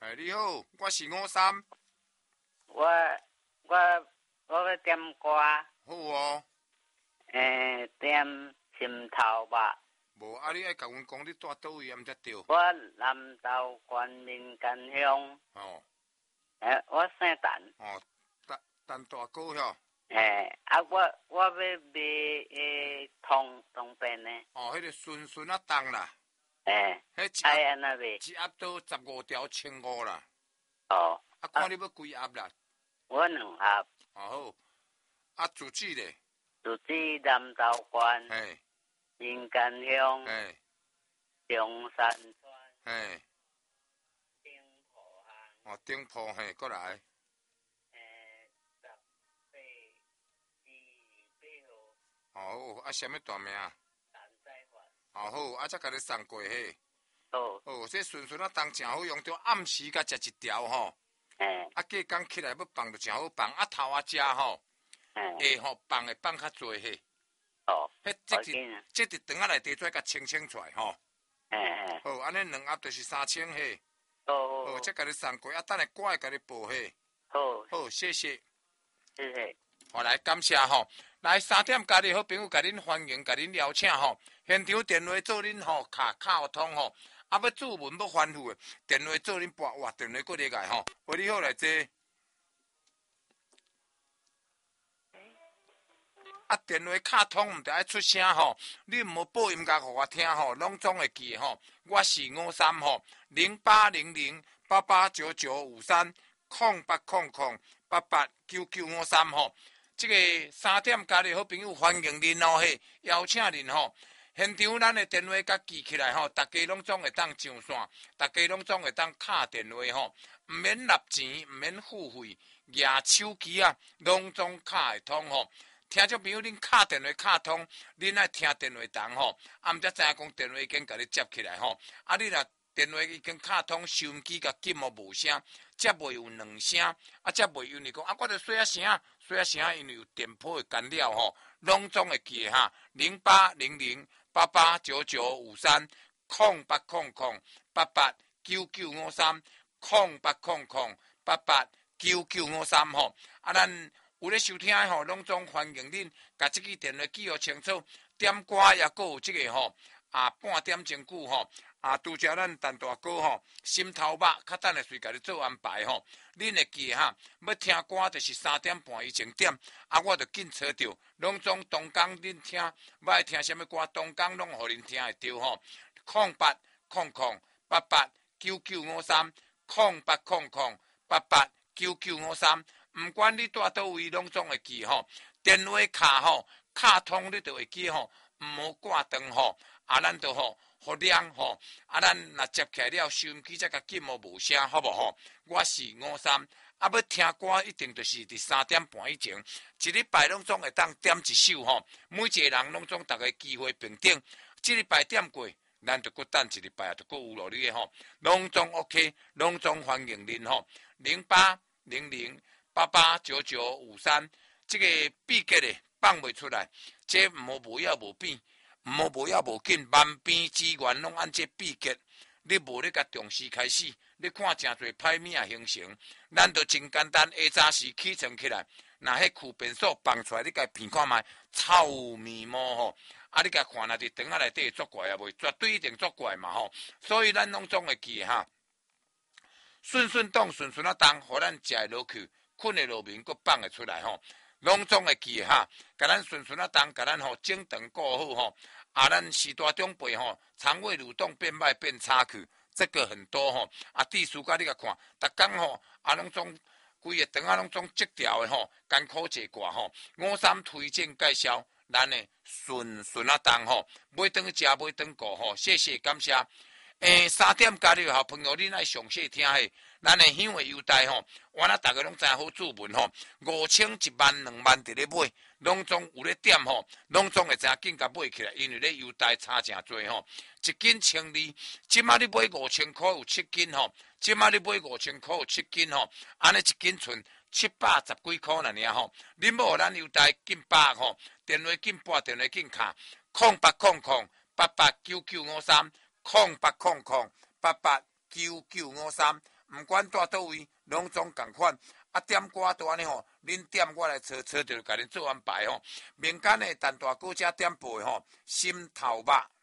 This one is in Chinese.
你好，我是53。 我要点歌。 好哦。 点心头吧。 无你爱甲阮讲你住倒位，毋才对。 我南投县民间乡。 哦。 我姓陈。 哦，陈大哥吼。 我要卖通便呢。 哦，迄个顺啊重啦。 迄安那卖？ 一盒都15条1500啦。 哦。 看你要几盒啦？ 我2盒。 哦好。住址咧？ 住址南投县。民间乡。中山村。丁埔巷。 哦，丁埔过来。哦，什么大名？好，才甲你送过嘿。这顺啊重真好用，着暗时甲食一条吼。隔工起来要放就真好放，头食吼。下放会放较济嘿。这伫肠仔内底再甲清出来吼。好，安尼2盒就是3000嘿。好，才甲你送过，等下我会甲你报嘿。好，谢谢。 谢谢。 好，来感谢吼。来3点家己好朋友，甲恁欢迎，甲恁邀请吼。现场电话做恁吼卡通吼。要注文要吩咐的，电话做恁拨哇，电话过来个吼。喂，你好来坐。电话卡通毋得爱出声吼，你毋好播音乐互我听吼，拢总会记吼。我是53吼，0800889953，0800889953吼。这个3点家里好朋友欢迎恁哦嘿，邀请恁吼。现场咱的电话甲记起来吼，大家拢总会当上线，大家拢总会当敲电话吼，毋免纳钱，毋免付费，举手机啊，拢总敲会通吼。听众朋友，恁敲电话敲通，恁爱听电话筒吼，毋才知影讲电话已经甲你接起来吼。你若电话已经敲通，收音机甲紧哦无声，则袂有2声，则袂有你讲我着细声，因为有电波的干扰吼，拢总会记哈。0800889953，0800889953吼。咱有咧收听的吼，拢总欢迎恁，甲即支电话记号清楚。点歌也阁有即个吼，半点钟久吼，拄则咱陈大哥吼，心头肉，较等下随甲你做安排吼。恁会记哈，要听歌就是3点半以前点，我着紧找着，拢总东港恁听，要爱听什么歌，东港拢互恁听会着吼。0800889953，0800889953。毋管你住倒位，拢总会记吼。电话卡吼，卡通你就会记吼，毋好挂断吼。咱就吼，互亮吼。咱若接起来了，收音机才甲紧无无声，好无吼？我是53。要听歌一定就是伫3点半以前，一礼拜拢总会当点一首吼。每一个人拢总逐个机会平等。这礼拜点过，咱就搁等一礼拜，就搁有落你的吼。拢总 OK， 拢总欢迎恁吼。0800889953，这个笔记咧放袂出来，这毋好无要无变，毋好无要无紧，万变之源拢按这笔记。你无咧甲重视开始，你看诚侪歹物形成，咱就真简单，下早时起床起来，若迄区便所放出来，你家鼻看卖，臭面膜吼，你家看若伫肠仔内底作怪啊，袂绝对一定作怪嘛吼，所以咱拢总会记哈。顺动，顺啊动，互咱食会落去。困的路面，佫放会出来吼，拢总会记哈。甲咱顺啊动，甲咱吼整顿过好吼。咱时代长辈吼，肠胃蠕动变慢变差去，这个很多吼。地鼠甲你甲看，逐工吼，拢总规个肠拢总积条的吼，艰苦一挂吼。53推荐介绍咱的顺啊动吼，买顿食，买顿过吼，谢谢感谢。3点家里好朋友，恁爱详细听嘿。咱的香的优待吼，我大家拢知好注文吼，5000、10000、20000伫咧买，拢总有咧点吼，拢总会真紧甲买起来，因为咧优待差诚多吼，一斤1200，即马你买5000块有7斤吼，即马你买5000块有7斤吼，安尼一斤剩710几块啦尔吼，恁要互咱优待紧把握吼，电话紧拨，电话紧卡，0800889953，0800889953。 毋管住倒位，拢总共款。啊，点歌都安尼吼，恁点我来找着，甲恁做安排吼。民间的陈大哥遮点播吼，心头肉